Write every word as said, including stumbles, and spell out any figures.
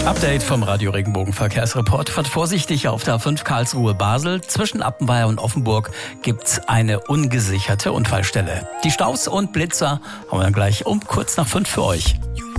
Update vom Radio Regenbogen Verkehrsreport. Fahrt vorsichtig auf der A fünf Karlsruhe-Basel. Zwischen Appenweier und Offenburg gibt's eine ungesicherte Unfallstelle. Die Staus und Blitzer haben wir dann gleich um kurz nach fünf für euch.